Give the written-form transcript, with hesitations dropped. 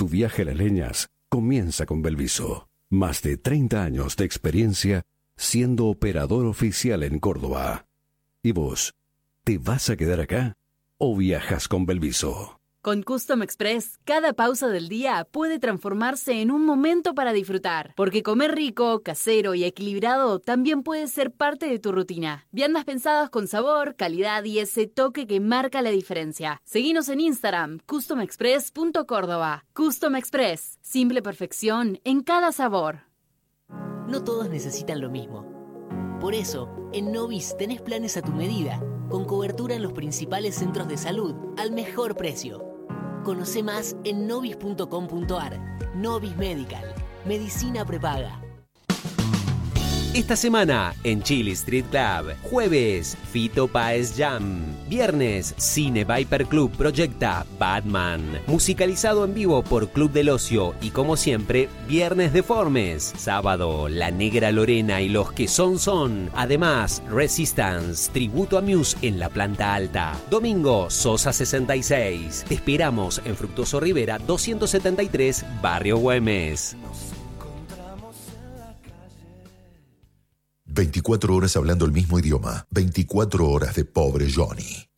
Tu viaje a las leñas comienza con Belviso. Más de 30 años de experiencia siendo operador oficial en Córdoba. ¿Y vos, te vas a quedar acá o viajas con Belviso? Con Custom Express, cada pausa del día puede transformarse en un momento para disfrutar. Porque comer rico, casero y equilibrado también puede ser parte de tu rutina. Viandas pensadas con sabor, calidad y ese toque que marca la diferencia. Seguinos en Instagram, customexpress.córdoba. Custom Express, simple perfección en cada sabor. No todos necesitan lo mismo. Por eso, en Novis tenés planes a tu medida, con cobertura en los principales centros de salud al mejor precio. Conoce más en novis.com.ar. Novis Medical. Medicina prepaga. Esta semana en Chili Street Club. Jueves, Fito Páez Jam. Viernes, Cine Viper Club proyecta Batman. Musicalizado en vivo por Club del Ocio. Y como siempre, Viernes Deformes. Sábado, La Negra Lorena y los que son. Además, Resistance, tributo a Muse en la planta alta. Domingo, Sosa 66. Te esperamos en Fructuoso Rivera 273, Barrio Güemes. 24 horas hablando el mismo idioma. 24 horas de Pobre Johnny.